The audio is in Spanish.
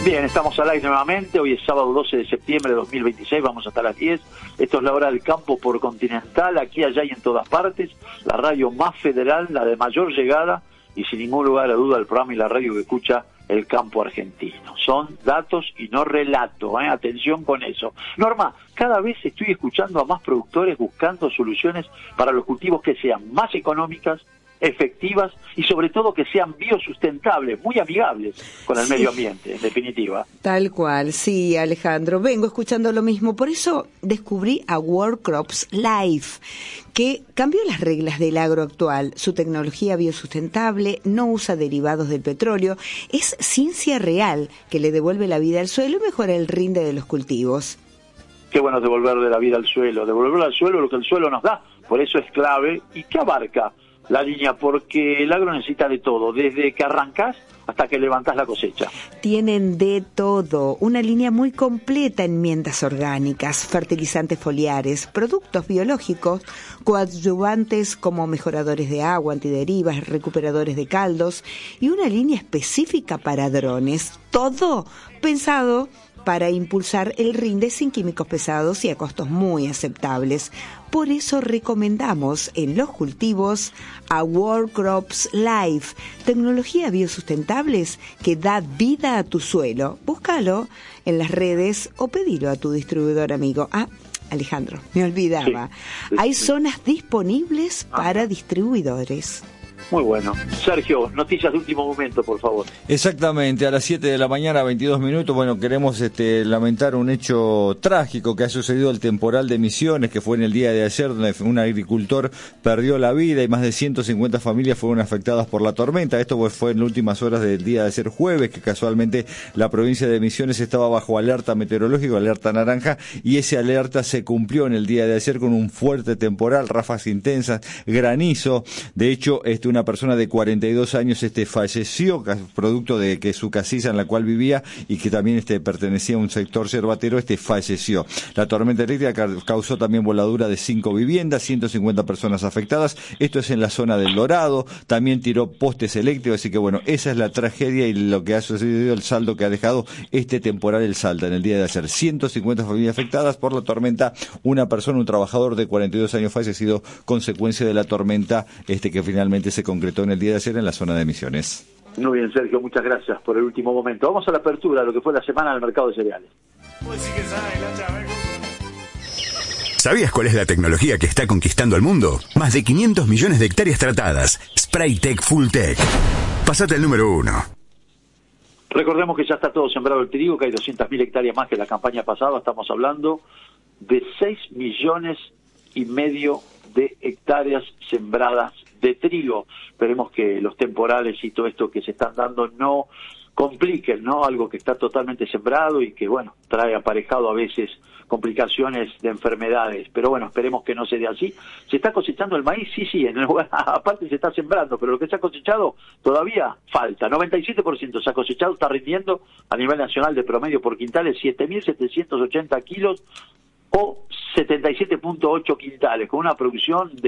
Bien, estamos al aire nuevamente. Hoy es sábado 12 de septiembre de 2026. Vamos hasta las 10. Esto es la hora del campo por Continental. Aquí, allá y en todas partes. La radio más federal, la de mayor llegada. Y sin ningún lugar a duda, el programa y la radio que escucha el campo argentino. Son datos y no relato. Atención con eso. Norma, cada vez estoy escuchando a más productores buscando soluciones para los cultivos que sean más económicas, efectivas y sobre todo que sean biosustentables, muy amigables con el medio ambiente, en definitiva. Tal cual, sí, Alejandro. Vengo escuchando lo mismo. Por eso descubrí a World Crops Life, que cambió las reglas del agro actual. Su tecnología biosustentable no usa derivados del petróleo. Es ciencia real que le devuelve la vida al suelo y mejora el rinde de los cultivos. Qué bueno devolverle la vida al suelo, devolverle al suelo lo que el suelo nos da. Por eso es clave. ¿Y qué abarca la línea? Porque el agro necesita de todo, desde que arrancás hasta que levantás la cosecha. Tienen de todo, una línea muy completa: enmiendas orgánicas, fertilizantes foliares, productos biológicos, coadyuvantes como mejoradores de agua, antiderivas, recuperadores de caldos y una línea específica para drones. Todo pensado para impulsar el rinde sin químicos pesados y a costos muy aceptables. Por eso recomendamos en los cultivos a World Crops Life, tecnología biosustentables que da vida a tu suelo. Búscalo en las redes o pedilo a tu distribuidor amigo. Alejandro, me olvidaba. Sí. Hay zonas disponibles para distribuidores. Muy bueno. Sergio, noticias de último momento, por favor. Exactamente, a las 7 de la mañana, 22 minutos, bueno, queremos lamentar un hecho trágico que ha sucedido, el temporal de Misiones, que fue en el día de ayer, donde un agricultor perdió la vida y más de 150 familias fueron afectadas por la tormenta. Esto fue en las últimas horas del día de ayer jueves, que casualmente la provincia de Misiones estaba bajo alerta meteorológica, alerta naranja, y ese alerta se cumplió en el día de ayer con un fuerte temporal, ráfagas intensas, granizo. De hecho, una persona de 42 años falleció producto de que su casilla en la cual vivía y que también pertenecía a un sector yerbatero, falleció. La tormenta eléctrica causó también voladura de 5 viviendas, 150 personas afectadas. Esto es en la zona del Dorado. También tiró postes eléctricos, así que bueno, esa es la tragedia y lo que ha sucedido, el saldo que ha dejado este temporal El Salta en el día de ayer. 150 familias afectadas por la tormenta, una persona, un trabajador de 42 años fallecido consecuencia de la tormenta que finalmente se concretó en el día de ayer en la zona de Misiones. Muy bien, Sergio, muchas gracias por el último momento. Vamos a la apertura de lo que fue la semana del mercado de cereales. ¿Sabías cuál es la tecnología que está conquistando al mundo? Más de 500 millones de hectáreas tratadas. Spraytec Fulltech. Pasate el número 1. Recordemos que ya está todo sembrado el trigo, que hay 200.000 hectáreas más que la campaña pasada. Estamos hablando de 6,5 millones de hectáreas sembradas de trigo. Esperemos que los temporales y todo esto que se están dando no compliquen, ¿no? Algo que está totalmente sembrado y que, bueno, trae aparejado a veces complicaciones de enfermedades. Pero bueno, esperemos que no se dé así. ¿Se está cosechando el maíz? Sí, en el lugar, aparte se está sembrando, pero lo que se ha cosechado todavía falta. 97% se ha cosechado, está rindiendo a nivel nacional de promedio por quintales 7.780 kilos o 77.8 quintales, con una producción de